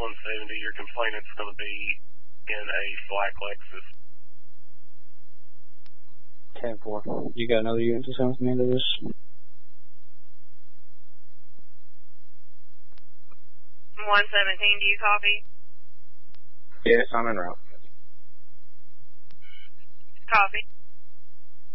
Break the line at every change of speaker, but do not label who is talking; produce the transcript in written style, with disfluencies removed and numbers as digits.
170. Your complainant's going to be in a black Lexus.
10-4. You got another unit to send with me into this?
117, do you copy?
Yes, I'm en route.
Copy.